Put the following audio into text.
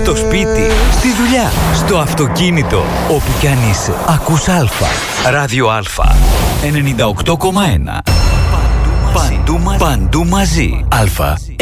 Στο σπίτι, στη δουλειά, στο αυτοκίνητο, όπου κι αν είσαι. Ακούς Αλφα. Ράδιο Αλφα. 98,1. Παντού μαζί. Αλφα.